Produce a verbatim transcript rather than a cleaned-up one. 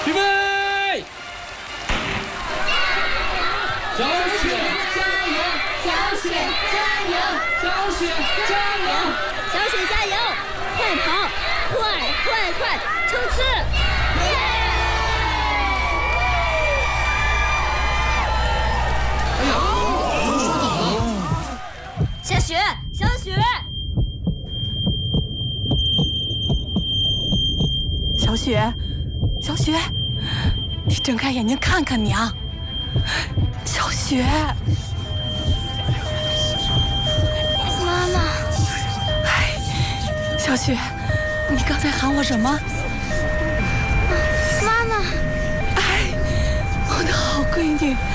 预备，小雪加油！小雪加油！小雪加油！ 小雪加油！快跑！快快快！冲刺！耶！ 哎呀，怎么摔倒了？ 下雪，小雪！ 小雪，小雪，你睁开眼睛看看娘。小雪， 妈妈。 哎，小雪，你刚才喊我什么？ 妈妈。 哎，我的好闺女。